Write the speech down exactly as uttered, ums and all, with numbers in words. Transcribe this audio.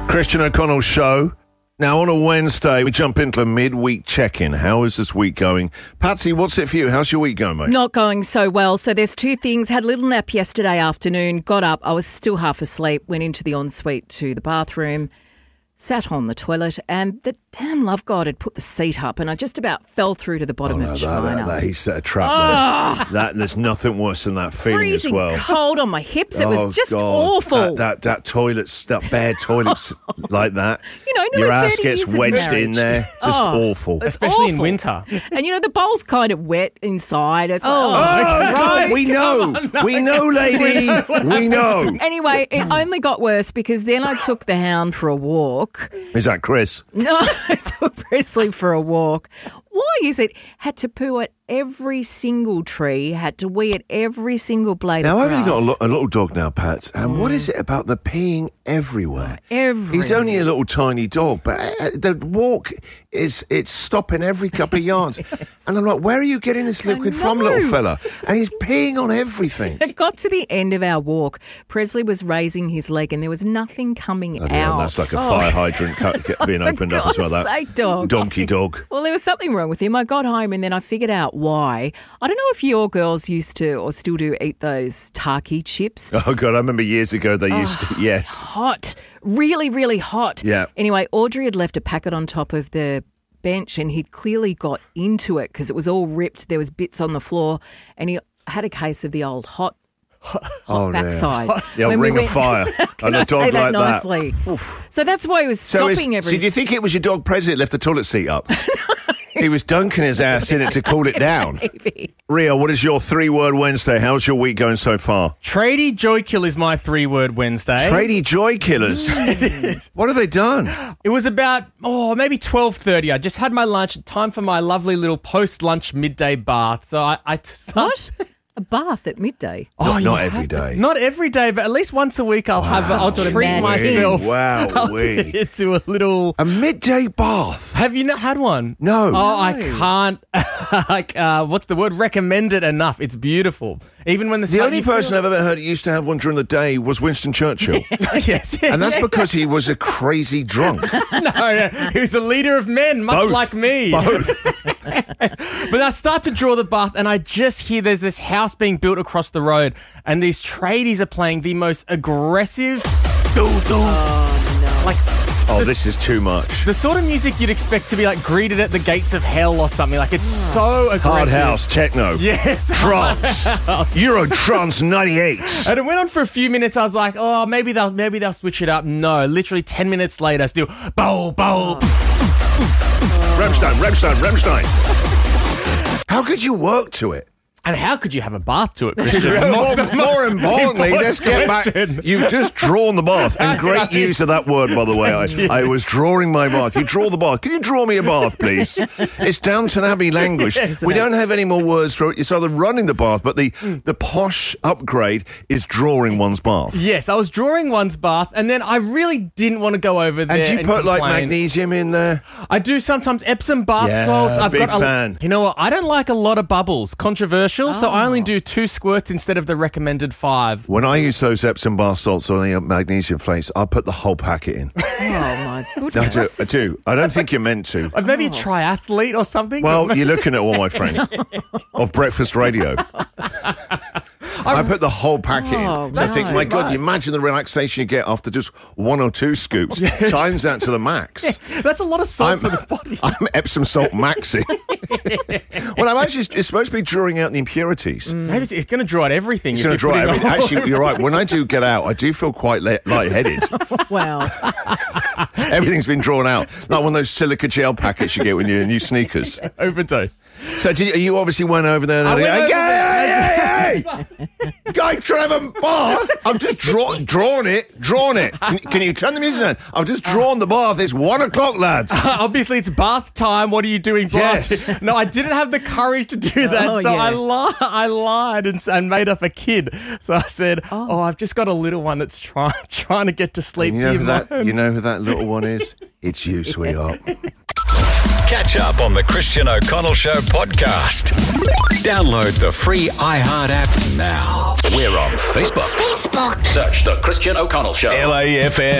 Christian O'Connell Show. Now, on a Wednesday, we jump into a midweek check-in. How is this week going? Patsy, what's it for you? How's your week going, mate? Not going so well. So there's two things. Had a little nap yesterday afternoon, got up. I was still half asleep, went into the ensuite to the bathroom, sat on the toilet, and the damn love god had put the seat up, and I just about fell through to the bottom Oh, of no, China. that, that, that, he set a trap Oh. there. That, there's nothing worse than that feeling Freezing as well. cold on my hips. It Oh, was just God. awful. That, that, that toilet's, that bare toilets like that. You know, nearly your ass thirty gets years of wedged in marriage. there. Just Oh. awful. It's Especially in awful. winter. And, you know, the bowl's kind of wet inside. It's Oh. like, Oh, God, we know. We know, lady. We know. Anyway, it only got worse because then I took the hound for a walk. Is that Chris? No, I took Presley for a walk. Why is it? Had to poo at every single tree, had to wee at every single blade Now, of I've grass. only got a, lo- a little dog now, Pat, and what is it about the peeing everywhere? Everywhere. He's only a little tiny dog, but uh, the walk is, it's stopping every couple of yards. And I'm like, where are you getting this liquid from, know. little fella? And he's peeing on everything. It got to the end of our walk. Presley was raising his leg and there was nothing coming I don't know, out. that's like a Oh. fire hydrant cut, being For opened up as well. God's That sake, dog. donkey dog. Well, there was something wrong with him. I got home and then I figured out why. I don't know if your girls used to or still do eat those Taki chips. Oh, God, I remember years ago they used to, yes. Hot. Really, really hot. Yeah. Anyway, Audrey had left a packet on top of the bench and he'd clearly got into it because it was all ripped. There was bits on the floor and he had a case of the old hot hot Oh, no. backside. The old When we ring of went- fire. Can And I a dog say that like that. nicely? So that's why he was So, is, stopping so every... do you think it was your dog President left the toilet seat up? He was dunking his ass in it to cool it down. Maybe. Ria, what is your three-word Wednesday? How's your week going so far? Tradie Joy Kill is my three-word Wednesday. Tradie Joy Killers. What have they done? It was about, oh, maybe twelve thirty. I just had my lunch. Time for my lovely little post-lunch midday bath. So I... I What? A bath at midday? Oh, Not- you not have every to- day. Not every day, but at least once a week I'll have. I'll Sort of treat mad myself. Wow, I'll wee. do a little... A midday bath? Have you not had one? No. Oh, I can't. like, uh, what's the word? Recommend it enough. It's beautiful. Even when the The sun, only you feel- person I've ever heard who used to have one during the day was Winston Churchill. yes, And that's because he was a crazy drunk. no, no, he was a leader of men, much Both. like me. Both. But I start to draw the bath, and I just hear there's this house being built across the road, and these tradies are playing the most aggressive, like Oh, this is too much. the sort of music you'd expect to be like greeted at the gates of hell or something. Like it's so aggressive. Hard house, techno. Yes. Trance. Euro Trance ninety-eight. And it went on for a few minutes. I was like, oh, maybe they'll maybe they'll switch it up. No, literally ten minutes later, still bow, bow. Rammstein, Rammstein, Rammstein. How could you work to it? And how could you have a bath to it, Christian? more, More- more importantly, important let's get back. question. You've just drawn the bath. And great use of that word, by the way. I, I was drawing my bath. You draw the bath. Can you draw me a bath, please? It's Downton Abbey language. Yes. We don't have any more words for it. It's either running the bath, but the, the posh upgrade is drawing one's bath. Yes, I was drawing one's bath, and then I really didn't want to go over there. And do you and put like complain. magnesium in there? I do sometimes Epsom bath Yeah, salts. I've big got a, fan. You know what? I don't like a lot of bubbles. Controversial, so I Oh. only do two squirts instead of the recommended five. When I use those Epsom bath salts or any magnesium flakes, I put the whole packet in. Oh, my goodness. I do. I do. I don't think you're meant to. Like maybe a triathlete or something. Well, you're looking at one, my friend, of breakfast radio. I put the whole packet Oh, in. So I think, no. my God, you imagine the relaxation you get after just one or two scoops. Times that to the max. that's a lot of salt I'm, for the body. I'm Epsom salt maxing. Well, I'm actually, it's supposed to be drawing out the impurities. Maybe it's, it's going to draw out everything. It's if going you to draw put it everything. on. Actually, you're right. When I do get out, I do feel quite li- lightheaded. Wow. Everything's been drawn out. Like one of those silica gel packets you get when you're in new sneakers. Overdose. So did you, you obviously went over there. And I went hey, over hey, hey, hey! Guy trying to have a bath. I've just draw, drawn it, drawn it. Can, can you turn the music down? I've just drawn the bath. It's one o'clock, lads. Obviously, it's bath time. What are you doing, blasting? Yes. No, I didn't have the courage to do that, Oh, so yeah. I, li- I lied and, s- and made up a kid. So I said, oh. oh, I've just got a little one that's trying trying to get to sleep. You Do know, you who that, mind? you know who that little one is? It's you, sweetheart. Catch up on the Christian O'Connell Show podcast. Download the free iHeart app now. We're on Facebook. Facebook. Search The Christian O'Connell Show. L A F M.